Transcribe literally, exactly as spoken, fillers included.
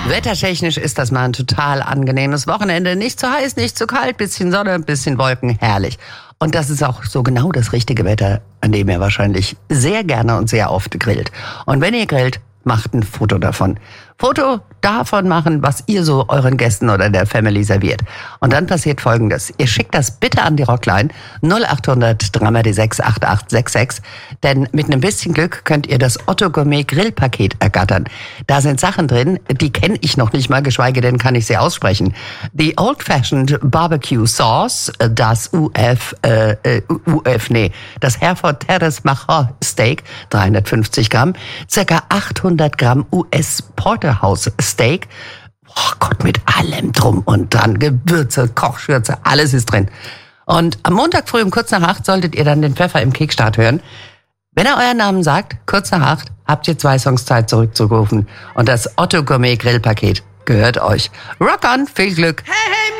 Wettertechnisch ist das mal ein total angenehmes Wochenende. Nicht zu heiß, nicht zu kalt, bisschen Sonne, bisschen Wolken, herrlich. Und das ist auch so genau das richtige Wetter, an dem ihr wahrscheinlich sehr gerne und sehr oft grillt. Und wenn ihr grillt, macht ein Foto davon. Foto davon machen, was ihr so euren Gästen oder der Family serviert. Und dann passiert Folgendes. Ihr schickt das bitte an die Rockline null acht hundert drei sechs acht acht sechs sechs, denn mit einem bisschen Glück könnt ihr das Otto Gourmet Grillpaket ergattern. Da sind Sachen drin, die kenne ich noch nicht mal, geschweige denn kann ich sie aussprechen. Die Old Fashioned Barbecue Sauce, das U F, äh, U F, nee, das Hereford Terrace Macher Steak, dreihundertfünfzig Gramm, circa achthundert Gramm U S Porterhouse Steak. Oh Gott, mit allem drum und dran. Gewürze, Kochschürze, alles ist drin. Und am Montag früh um kurz nach acht solltet ihr dann den Pfeffer im Kickstart hören. Wenn er euren Namen sagt, kurz nach acht, habt ihr zwei Songs Zeit zurückzurufen. Und das Otto Gourmet Grillpaket gehört euch. Rock on, viel Glück. Hey, hey.